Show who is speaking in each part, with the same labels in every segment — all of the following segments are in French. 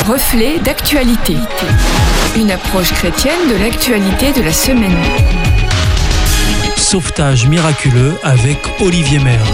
Speaker 1: Reflet d'actualité. Une approche chrétienne de l'actualité de la semaine.
Speaker 2: Sauvetage miraculeux avec Olivier Maire.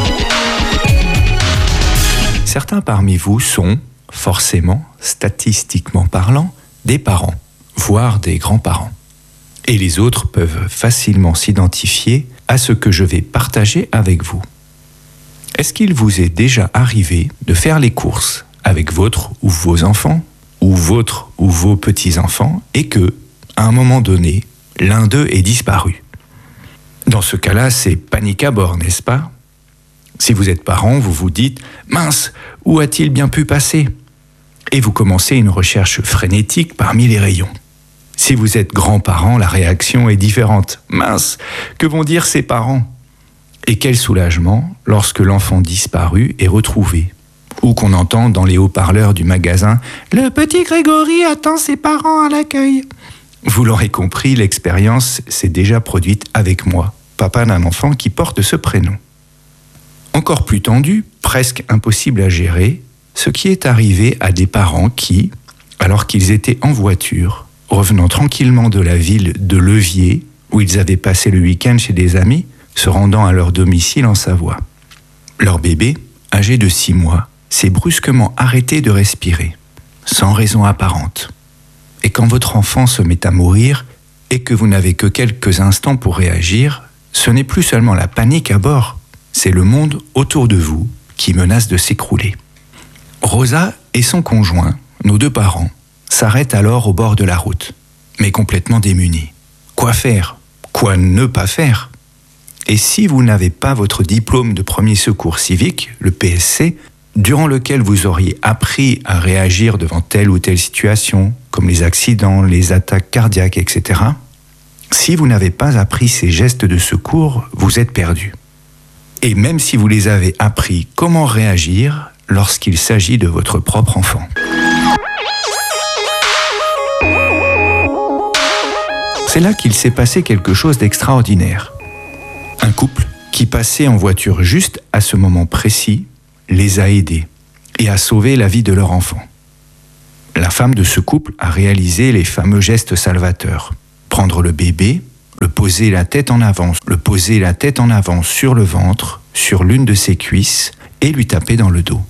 Speaker 3: Certains parmi vous sont, forcément, statistiquement parlant, des parents, voire des grands-parents. Et les autres peuvent facilement s'identifier à ce que je vais partager avec vous. Est-ce qu'il vous est déjà arrivé de faire les courses avec votre ou vos enfants, ou votre ou vos petits-enfants, et que, à un moment donné, l'un d'eux est disparu? Dans ce cas-là, c'est panique à bord, n'est-ce pas? Si vous êtes parent, vous vous dites « Mince, où a-t-il bien pu passer ?» Et vous commencez une recherche frénétique parmi les rayons. Si vous êtes grands-parents, la réaction est différente. « Mince, que vont dire ses parents ?» Et quel soulagement lorsque l'enfant disparu est retrouvé. Ou qu'on entend dans les haut-parleurs du magasin « Le petit Grégory attend ses parents à l'accueil ». Vous l'aurez compris, l'expérience s'est déjà produite avec moi, papa d'un enfant qui porte ce prénom. Encore plus tendu, presque impossible à gérer, ce qui est arrivé à des parents qui, alors qu'ils étaient en voiture, revenant tranquillement de la ville de Levier, où ils avaient passé le week-end chez des amis, se rendant à leur domicile en Savoie. Leur bébé, âgé de 6 mois, s'est brusquement arrêté de respirer, sans raison apparente. Et quand votre enfant se met à mourir, et que vous n'avez que quelques instants pour réagir, ce n'est plus seulement la panique à bord, c'est le monde autour de vous qui menace de s'écrouler. Rosa et son conjoint, nos 2 parents, s'arrêtent alors au bord de la route, mais complètement démunis. Quoi faire? Quoi ne pas faire? Et si vous n'avez pas votre diplôme de premier secours civique, le PSC, durant lequel vous auriez appris à réagir devant telle ou telle situation, comme les accidents, les attaques cardiaques, etc., si vous n'avez pas appris ces gestes de secours, vous êtes perdu. Et même si vous les avez appris, comment réagir lorsqu'il s'agit de votre propre enfant? C'est là qu'il s'est passé quelque chose d'extraordinaire. Un couple qui passait en voiture juste à ce moment précis les a aidés et a sauvé la vie de leur enfant. La femme de ce couple a réalisé les fameux gestes salvateurs. Prendre le bébé, le poser la tête en avant sur le ventre, sur l'une de ses cuisses et lui taper dans le dos.